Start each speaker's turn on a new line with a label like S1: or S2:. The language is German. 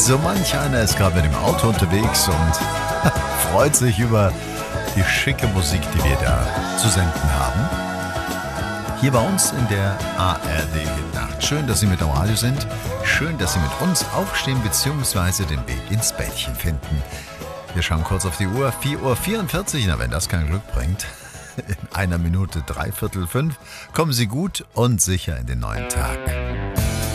S1: So manch einer ist gerade mit dem Auto unterwegs und freut sich über die schicke Musik, die wir da zu senden haben. Hier bei uns in der ARD-Nacht. Schön, dass Sie mit am Radio sind. Schön, dass Sie mit uns aufstehen bzw. den Weg ins Bettchen finden. Wir schauen kurz auf die Uhr. 4:44 Uhr. Na, wenn das kein Glück bringt. In einer Minute 4:45 kommen Sie gut und sicher in den neuen Tag.